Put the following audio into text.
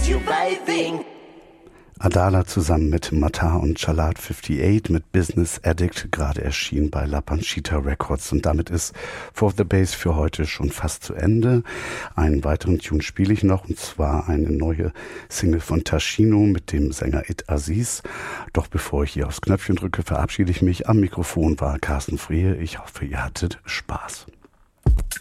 Adala zusammen mit Matar und Chalat 58 mit Business Addict, gerade erschienen bei La Panchita Records. Und damit ist For the Bass für heute schon fast zu Ende. Einen weiteren Tune spiele ich noch, und zwar eine neue Single von Taschino mit dem Sänger It Aziz. Doch bevor ich hier aufs Knöpfchen drücke, verabschiede ich mich. Am Mikrofon war Carsten Frehe. Ich hoffe, ihr hattet Spaß.